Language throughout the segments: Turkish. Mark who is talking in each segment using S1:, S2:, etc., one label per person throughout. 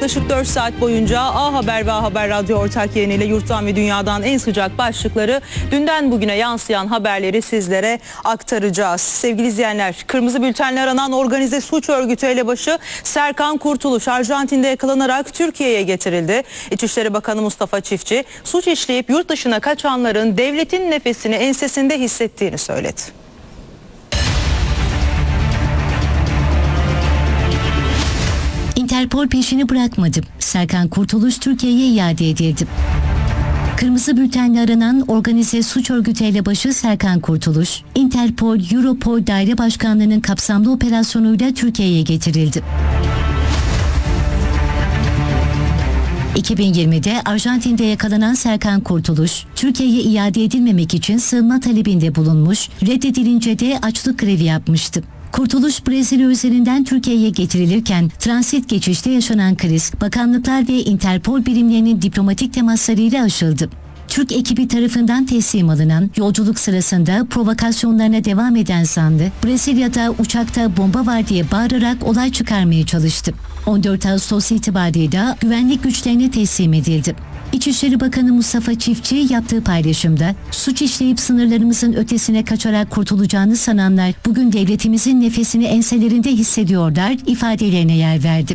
S1: Yaklaşık 4 saat boyunca A Haber ve A Haber Radyo ortak yayınıyla yurttan ve dünyadan en sıcak başlıkları, dünden bugüne yansıyan haberleri sizlere aktaracağız. Sevgili izleyenler, kırmızı bültenle aranan organize suç örgütü elebaşı Serkan Kurtuluş Arjantin'de yakalanarak Türkiye'ye getirildi. İçişleri Bakanı Mustafa Çiftçi, suç işleyip yurt dışına kaçanların devletin nefesini ensesinde hissettiğini söyledi.
S2: Interpol peşini bırakmadı. Serkan Kurtuluş Türkiye'ye iade edildi. Kırmızı bültenle aranan organize suç örgütü elebaşı Serkan Kurtuluş, Interpol, Europol Daire Başkanlığı'nın kapsamlı operasyonuyla Türkiye'ye getirildi. 2020'de Arjantin'de yakalanan Serkan Kurtuluş, Türkiye'ye iade edilmemek için sığınma talebinde bulunmuş, reddedilince de açlık grevi yapmıştı. Kurtuluş, Brezilya üzerinden Türkiye'ye getirilirken transit geçişte yaşanan kriz, bakanlıklar ve Interpol birimlerinin diplomatik temaslarıyla aşıldı. Türk ekibi tarafından teslim alınan yolculuk sırasında provokasyonlarına devam eden zanlı, Brezilya'da uçakta bomba var diye bağırarak olay çıkarmaya çalıştı. 14 Ağustos itibarıyla güvenlik güçlerine teslim edildi. İçişleri Bakanı Mustafa Çiftçi yaptığı paylaşımda, suç işleyip sınırlarımızın ötesine kaçarak kurtulacağını sananlar bugün devletimizin nefesini enselerinde hissediyorlar ifadelerine yer verdi.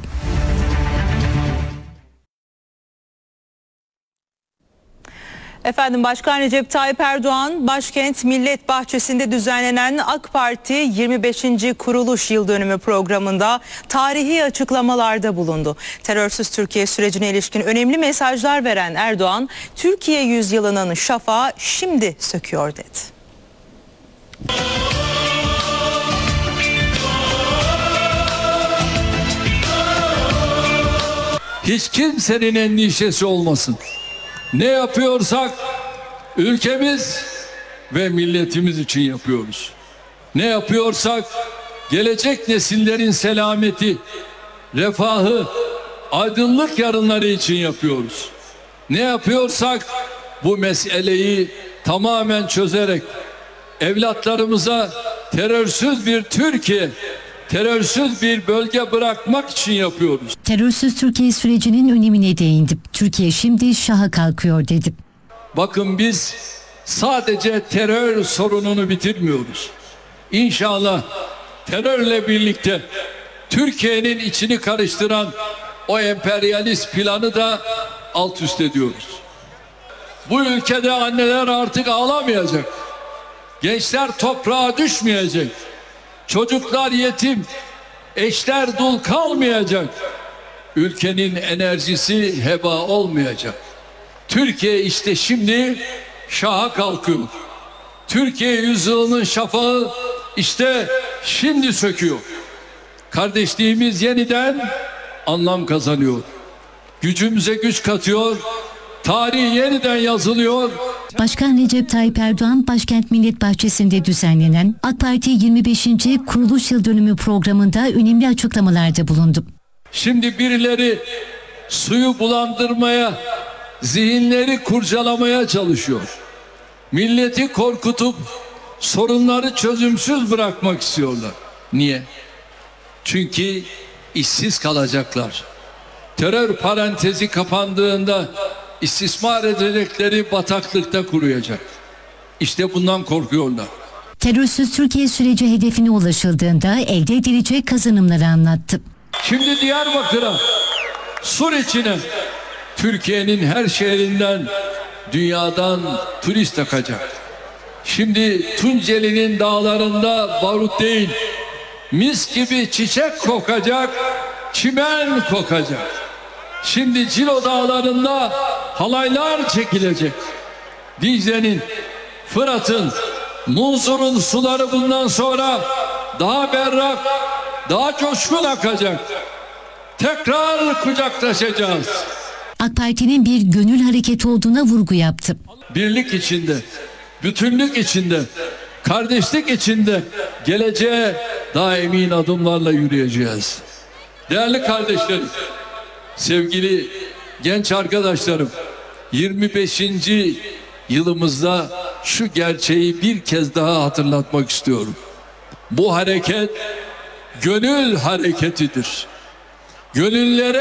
S1: Efendim, Başkan Recep Tayyip Erdoğan, başkent Millet Bahçesi'nde düzenlenen AK Parti 25. kuruluş yıl dönümü programında tarihi açıklamalarda bulundu. Terörsüz Türkiye sürecine ilişkin önemli mesajlar veren Erdoğan, Türkiye yüzyılının şafağı şimdi söküyor dedi.
S3: Hiç kimsenin endişesi olmasın. Ne yapıyorsak ülkemiz ve milletimiz için yapıyoruz. Ne yapıyorsak gelecek nesillerin selameti, refahı, aydınlık yarınları için yapıyoruz. Ne yapıyorsak bu meseleyi tamamen çözerek evlatlarımıza terörsüz bir Türkiye, terörsüz bir bölge bırakmak için yapıyoruz.
S2: Terörsüz Türkiye sürecinin önemine değindi. Türkiye şimdi şaha kalkıyor dedi.
S3: Bakın, biz sadece terör sorununu bitirmiyoruz. İnşallah terörle birlikte Türkiye'nin içini karıştıran o emperyalist planı da alt üst ediyoruz. Bu ülkede anneler artık ağlamayacak. Gençler toprağa düşmeyecek. Çocuklar yetim, eşler dul kalmayacak. Ülkenin enerjisi heba olmayacak. Türkiye işte şimdi şaha kalkıyor. Türkiye yüzyılının şafağı işte şimdi söküyor. Kardeşliğimiz yeniden anlam kazanıyor. Gücümüze güç katıyor. Tarih yeniden yazılıyor.
S2: Başkan Recep Tayyip Erdoğan, başkent Millet Bahçesi'nde düzenlenen AK Parti 25. kuruluş yıl dönümü programında önemli açıklamalarda bulundu.
S3: Şimdi birileri suyu bulandırmaya, zihinleri kurcalamaya çalışıyor. Milleti korkutup sorunları çözümsüz bırakmak istiyorlar. Niye? Çünkü işsiz kalacaklar. Terör parantezi kapandığında istismar edecekleri bataklıkta kuruyacak. İşte bundan korkuyorlar.
S2: Terörsüz Türkiye süreci hedefine ulaşıldığında elde edilecek kazanımları anlattı.
S3: Şimdi Diyarbakır'a, Suriçin'e, Türkiye'nin her şehrinden, dünyadan turist akacak. Şimdi Tunceli'nin dağlarında barut değil, mis gibi çiçek kokacak, çimen kokacak. Şimdi Cilo dağlarında halaylar çekilecek. Dicle'nin, Fırat'ın, Munzur'un suları bundan sonra daha berrak, daha coşkun akacak. Tekrar kucaklaşacağız.
S2: AK Parti'nin bir gönül hareketi olduğuna vurgu yaptı.
S3: Birlik içinde, bütünlük içinde, kardeşlik içinde geleceğe daha emin adımlarla yürüyeceğiz. Değerli kardeşlerim, sevgili genç arkadaşlarım, 25. yılımızda şu gerçeği bir kez daha hatırlatmak istiyorum. Bu hareket gönül hareketidir. Gönüllere